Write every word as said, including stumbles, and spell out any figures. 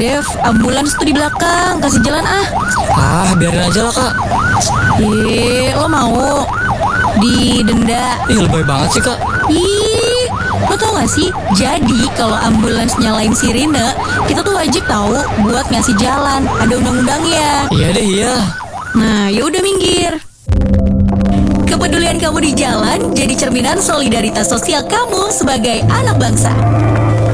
Dev, ambulans tuh di belakang, kasih jalan ah. Ah, biarin aja lah kak. Ih, lo mau didenda? Ih, lebay banget sih kak. Ih, lo tau gak sih? Jadi kalau ambulans nyalain sirine, kita tuh wajib tahu buat ngasih jalan. Ada undang-undangnya. Iya deh, iya. Nah, ya udah minggir. Kepedulian kamu di jalan jadi cerminan solidaritas sosial kamu sebagai anak bangsa.